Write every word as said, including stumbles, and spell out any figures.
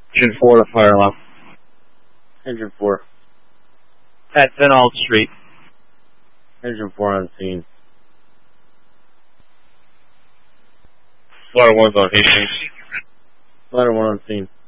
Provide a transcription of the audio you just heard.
Engine four to fire alarm. Engine four. At ten Alt Street. Engine four on scene. Ladder one's on Hastings. Ladder one on scene.